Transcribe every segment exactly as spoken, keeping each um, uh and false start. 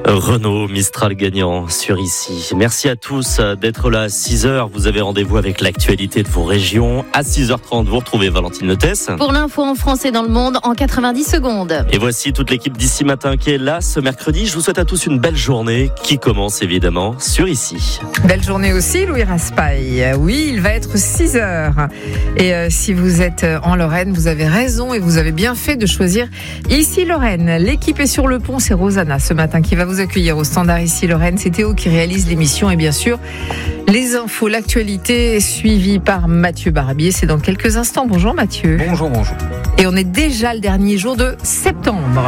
Renault Mistral gagnant sur Ici. Merci à tous d'être là à six heures. Vous avez rendez-vous avec l'actualité de vos régions. À six heures trente, vous retrouvez Valentine Leutès. Pour l'info en France et dans le monde en quatre-vingt-dix secondes. Et voici toute l'équipe d'Ici Matin qui est là ce mercredi. Je vous souhaite à tous une belle journée qui commence évidemment sur Ici. Belle journée aussi, Louis Raspail. Oui, il va être six heures. Et euh, si vous êtes en Lorraine, vous avez raison et vous avez bien fait de choisir Ici Lorraine. L'équipe est sur le pont, c'est Rosanna ce matin qui va vous accueillir au standard Ici Lorraine. C'est Théo qui réalise l'émission et bien sûr les infos, l'actualité suivie par Mathieu Barbier. C'est dans quelques instants. Bonjour Mathieu. Bonjour, bonjour. Et on est déjà le dernier jour de septembre.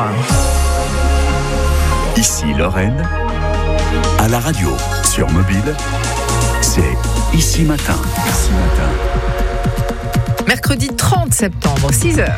Ici Lorraine, à la radio, sur mobile, c'est Ici Matin. Ici Matin. Mercredi trente septembre, six heures.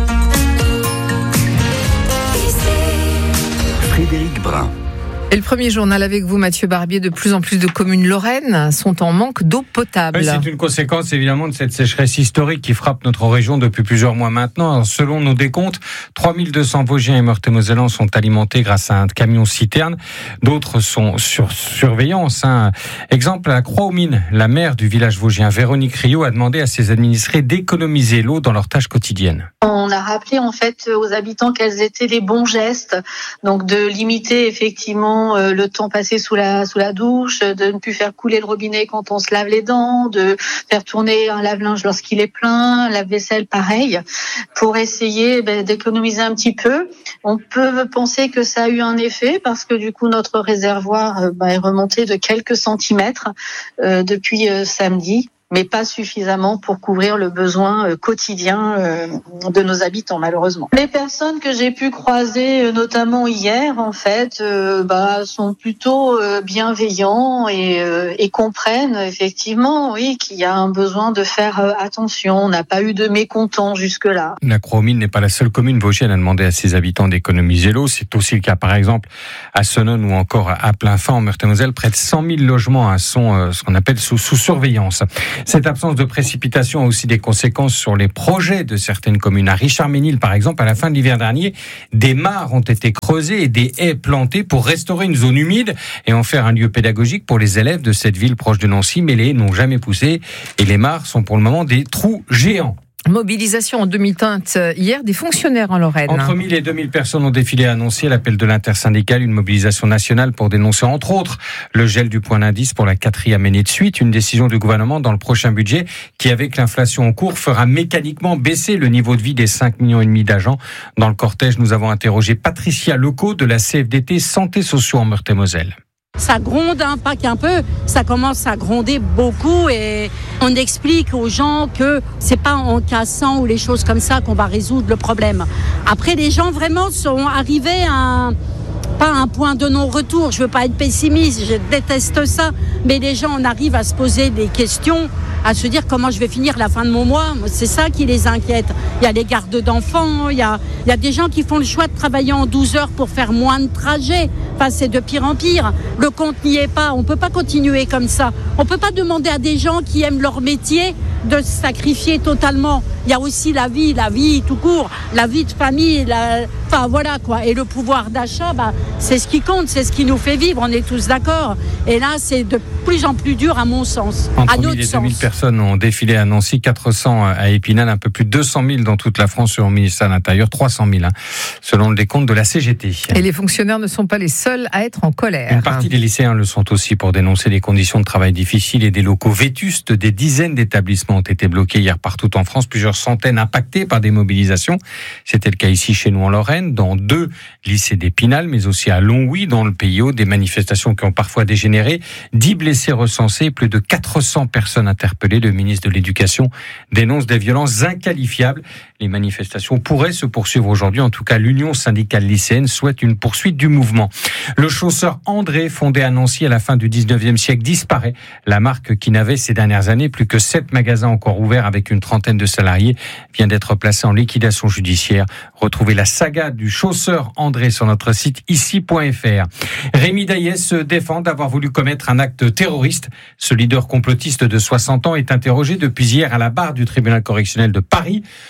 Frédéric Brun. Et le premier journal avec vous, Mathieu Barbier. De plus en plus de communes lorraines sont en manque d'eau potable. Oui, c'est une conséquence évidemment de cette sécheresse historique qui frappe notre région depuis plusieurs mois maintenant. Alors, selon nos décomptes, trois mille deux cents Vosgiens et Meurthe-et-Mosellans sont alimentés grâce à un camion-citerne. D'autres sont sur surveillance. Hein. Exemple, à Croix-aux-Mines, la maire du village vosgien, Véronique Rio, a demandé à ses administrés d'économiser l'eau dans leurs tâches quotidiennes. On a rappelé en fait aux habitants quels étaient les bons gestes, donc de limiter effectivement le temps passé sous la sous la douche, de ne plus faire couler le robinet quand on se lave les dents, de faire tourner un lave-linge lorsqu'il est plein, lave-vaisselle pareil, pour essayer ben, d'économiser un petit peu. On peut penser que ça a eu un effet parce que du coup notre réservoir ben, est remonté de quelques centimètres euh, depuis euh, samedi, mais pas suffisamment pour couvrir le besoin quotidien de nos habitants, malheureusement. Les personnes que j'ai pu croiser, notamment hier, en fait, euh, bah, sont plutôt bienveillants et, euh, et comprennent effectivement, oui, qu'il y a un besoin de faire attention. On n'a pas eu de mécontents jusque-là. La Croix-aux-Mines n'est pas la seule commune vosgienne à demander à ses habitants d'économiser l'eau. C'est aussi le cas, par exemple, à Senones ou encore à Plainfort, en Meurthe-et-Moselle. Près de cent mille logements sont euh, ce qu'on appelle sous, sous surveillance. Cette absence de précipitation a aussi des conséquences sur les projets de certaines communes. À Richard-Ménil, par exemple, à la fin de l'hiver dernier, des mares ont été creusées et des haies plantées pour restaurer une zone humide et en faire un lieu pédagogique pour les élèves de cette ville proche de Nancy. Mais les haies n'ont jamais poussé et les mares sont pour le moment des trous géants. Mobilisation en demi-teinte hier des fonctionnaires en Lorraine. Entre mille et deux mille personnes ont défilé à annoncer l'appel de l'intersyndicale, une mobilisation nationale pour dénoncer entre autres le gel du point d'indice pour la quatrième année de suite, une décision du gouvernement dans le prochain budget qui, avec l'inflation en cours, fera mécaniquement baisser le niveau de vie des cinq millions et demi d'agents. Dans le cortège, nous avons interrogé Patricia Lecaux de la C F D T Santé Sociaux en Meurthe-et-Moselle. Ça gronde, hein, pas qu'un peu, ça commence à gronder beaucoup et on explique aux gens que c'est pas en cassant ou les choses comme ça qu'on va résoudre le problème. Après, les gens vraiment sont arrivés à un, pas un point de non-retour. Je veux pas être pessimiste, je déteste ça, mais les gens, on arrive à se poser des questions, à se dire comment je vais finir la fin de mon mois. C'est ça qui les inquiète. Il y a les gardes d'enfants, il y a, il y a des gens qui font le choix de travailler en douze heures pour faire moins de trajets. Enfin, c'est de pire en pire. Le compte n'y est pas. On peut pas continuer comme ça. On peut pas demander à des gens qui aiment leur métier de se sacrifier totalement. Il y a aussi la vie, la vie tout court, la vie de famille, la... enfin voilà quoi. Et le pouvoir d'achat, bah, c'est ce qui compte, c'est ce qui nous fait vivre, on est tous d'accord. Et là, c'est de plus en plus dur à mon sens, Entre à notre mille et sens. deux mille personnes ont défilé à Nancy, quatre cents à Épinal, un peu plus de deux cent mille dans toute la France selon le ministère de l'Intérieur, trois cent mille hein, selon le décompte de la C G T. Et les fonctionnaires ne sont pas les seuls à être en colère. Une partie des lycéens le sont aussi pour dénoncer les conditions de travail difficiles et des locaux vétustes. Des dizaines d'établissements ont été bloqués hier partout en France, plusieurs centaines impactés par des mobilisations. C'était le cas ici chez nous en Lorraine, dans deux lycées d'Épinal, mais aussi à Longwy, dans le Pays Haut, des manifestations qui ont parfois dégénéré. dix blessés recensés, plus de quatre cents personnes interpellées. Le ministre de l'Éducation dénonce des violences inqualifiables. Les manifestations pourraient se poursuivre aujourd'hui. En tout cas, l'Union syndicale lycéenne souhaite une poursuite du mouvement. Le chausseur André, fondé à Nancy à la fin du dix-neuvième siècle, disparaît. La marque, qui n'avait ces dernières années plus que sept magasins encore ouverts avec une trentaine de salariés, vient d'être placée en liquidation judiciaire. Retrouvez la saga du chausseur André sur notre site ici point f r. Rémi Daillès se défend d'avoir voulu commettre un acte terroriste. Ce leader complotiste de soixante ans est interrogé depuis hier à la barre du tribunal correctionnel de Paris, soupçonné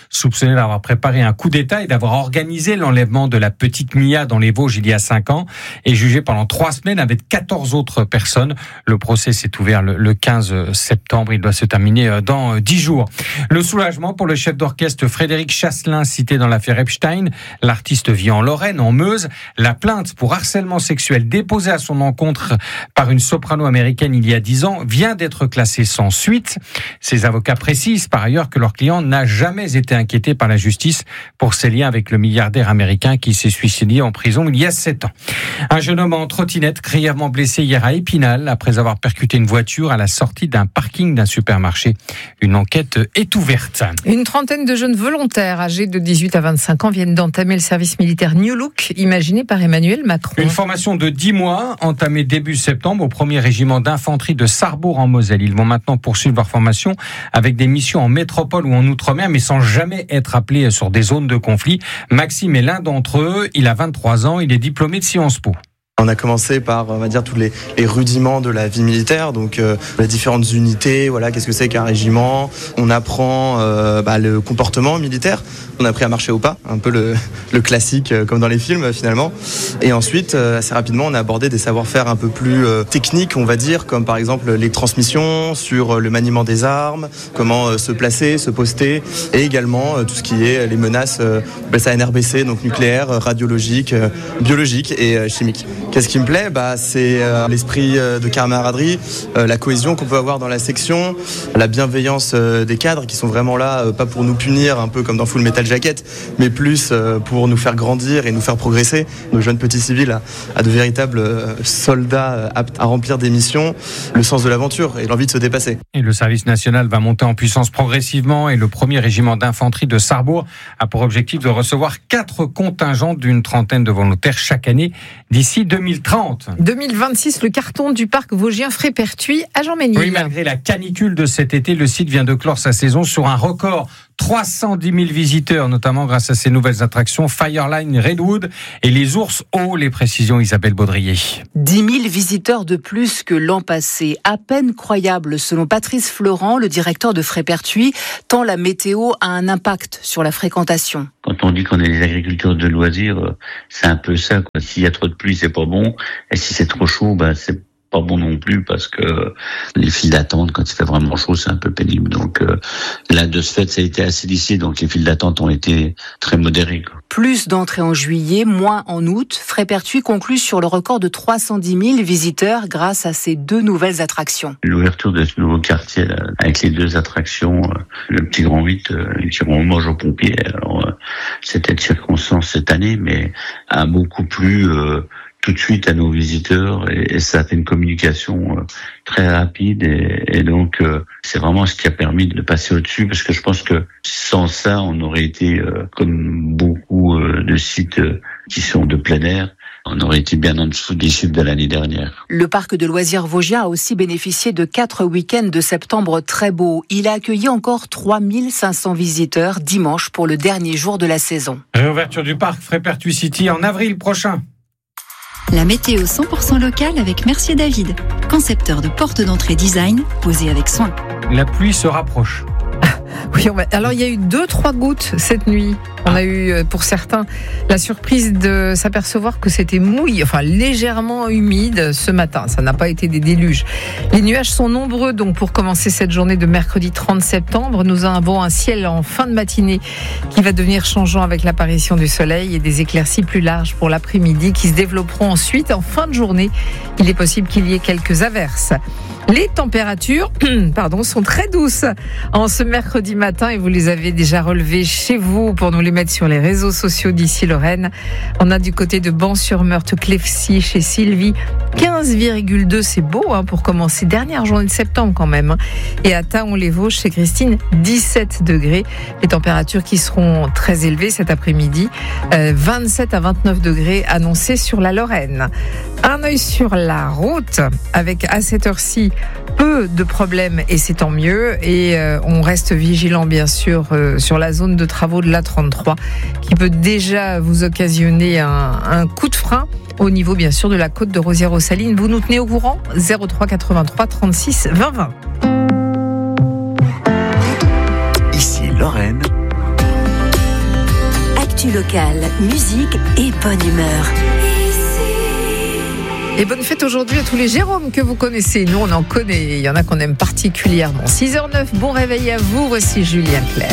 soupçonné d'avoir préparé un coup d'État et d'avoir organisé l'enlèvement de la petite Mia dans les Vosges il y a cinq ans, est jugé pendant trois semaines avec quatorze autres personnes. Le procès s'est ouvert le quinze septembre. Il doit se terminer dans dix jours. Le soulagement pour le chef d'orchestre Frédéric Chasselin, cité dans l'affaire Epstein. L'artiste vit en Lorraine, en Meuse. La plainte pour harcèlement sexuel déposée à son encontre par une soprano américaine il y a dix ans vient d'être classée sans suite. Ses avocats précisent par ailleurs que leur client n'a jamais été inquiété par la justice pour ses liens avec le milliardaire américain qui s'est suicidé en prison il y a sept ans. Un jeune homme en trottinette grièvement blessé hier à Épinal après avoir percuté une voiture à la sortie d'un parking d'un supermarché. Une enquête est ouverte. Une trentaine de jeunes volontaires âgés de dix-huit à vingt-cinq ans viennent d'entamer le service militaire New Look imaginé par Emmanuel Macron. Une formation de dix mois entamée début septembre au premier régiment d'infanterie de Sarrebourg en Moselle. Ils vont maintenant poursuivre leur formation avec des missions en métropole ou en outre-mer, mais sans jamais être appelés sur des zones de conflit. Maxime est l'un d'entre eux. Il a vingt-trois ans. Il est diplômé de Sciences Po. On a commencé par, on va dire, tous les, les rudiments de la vie militaire, donc euh, les différentes unités, voilà, qu'est-ce que c'est qu'un régiment. On apprend euh, bah, le comportement militaire. On a appris à marcher au pas, un peu le, le classique euh, comme dans les films finalement. Et ensuite, euh, assez rapidement, on a abordé des savoir-faire un peu plus euh, techniques, on va dire, comme par exemple les transmissions, sur le maniement des armes, comment euh, se placer, se poster, et également euh, tout ce qui est les menaces, euh, bah, ça N R B C, donc nucléaire, radiologique, euh, biologique et euh, chimique. Qu'est-ce qui me plaît ? Bah, c'est euh, l'esprit euh, de camaraderie, euh, la cohésion qu'on peut avoir dans la section, la bienveillance euh, des cadres qui sont vraiment là, euh, pas pour nous punir, un peu comme dans Full Metal Jacket, mais plus euh, pour nous faire grandir et nous faire progresser, nos jeunes petits civils, à, à de véritables euh, soldats euh, aptes à remplir des missions, le sens de l'aventure et l'envie de se dépasser. Et le service national va monter en puissance progressivement et le premier régiment d'infanterie de Sarrebourg a pour objectif de recevoir quatre contingents d'une trentaine de volontaires chaque année d'ici deux mille trente. deux mille vingt-six, le carton du parc vosgien Frépertuis à Jean-Ménil. Oui, malgré la canicule de cet été, le site vient de clore sa saison sur un record. trois cent dix mille visiteurs, notamment grâce à ces nouvelles attractions Fireline Redwood et les ours hauts. Les précisions, Isabelle Baudrier. dix mille visiteurs de plus que l'an passé. À peine croyable, selon Patrice Florent, le directeur de Frépertuis, tant la météo a un impact sur la fréquentation. Quand on dit qu'on est des agriculteurs de loisirs, c'est un peu ça, quoi. S'il y a trop de pluie, c'est pas bon. Et si c'est trop chaud, ben, c'est pas bon non plus parce que les files d'attente, quand il fait vraiment chaud, c'est un peu pénible. Donc euh, là, de ce fait, ça a été assez lissé. Donc les files d'attente ont été très modérées, quoi. Plus d'entrées en juillet, moins en août. Frépertuis conclut sur le record de trois cent dix mille visiteurs grâce à ces deux nouvelles attractions. L'ouverture de ce nouveau quartier, là, avec les deux attractions, euh, le petit grand huit, euh, qui rend hommage aux pompiers. Alors, euh, c'était de circonstance cette année, mais a beaucoup plu euh, tout de suite à nos visiteurs et, et ça a fait une communication euh, très rapide et, et donc euh, c'est vraiment ce qui a permis de passer au-dessus parce que je pense que sans ça on aurait été euh, comme beaucoup euh, de sites euh, qui sont de plein air. On aurait été bien en dessous des chiffres de l'année dernière. Le parc de loisirs vosgien a aussi bénéficié de quatre week-ends de septembre très beaux. Il a accueilli encore trois mille cinq cents visiteurs dimanche pour le dernier jour de la saison. Réouverture du parc Frépertuis City en avril prochain. La météo cent pour cent locale avec Mercier David, concepteur de porte d'entrée design posée avec soin. La pluie se rapproche. Oui, on va... alors il y a eu deux, trois gouttes cette nuit. On a eu, pour certains, la surprise de s'apercevoir que c'était mouillé, enfin légèrement humide ce matin. Ça n'a pas été des déluges. Les nuages sont nombreux, donc pour commencer cette journée de mercredi trente septembre, nous avons un ciel en fin de matinée qui va devenir changeant avec l'apparition du soleil et des éclaircies plus larges pour l'après-midi qui se développeront ensuite. En fin de journée, il est possible qu'il y ait quelques averses. Les températures pardon, sont très douces en ce mercredi matin et vous les avez déjà relevées chez vous pour nous les mettre sur les réseaux sociaux d'ici Lorraine. On a du côté de Ban-sur-Meurthe, Clefcy, chez Sylvie, quinze virgule deux, c'est beau hein, pour commencer, dernière journée de septembre quand même. Et à Taon-les-Vosges, chez Christine, dix-sept degrés. Les températures qui seront très élevées cet après-midi, euh, vingt-sept à vingt-neuf degrés annoncés sur la Lorraine. Un œil sur la route avec à cette heure-ci peu de problèmes et c'est tant mieux. Et euh, on reste vigilant bien sûr euh, sur la zone de travaux de l'A trente-trois qui peut déjà vous occasionner un, un coup de frein au niveau bien sûr de la côte de Rosières-aux-Salines. Vous nous tenez au courant zéro trois quatre-vingt-trois trente-six vingt vingt. Ici Lorraine, L'actu locale, musique et bonne humeur. Et bonne fête aujourd'hui à tous les Jérôme que vous connaissez. Nous, on en connaît. Il y en a qu'on aime particulièrement. six heures zéro neuf, bon réveil à vous. Voici Julien Clerc.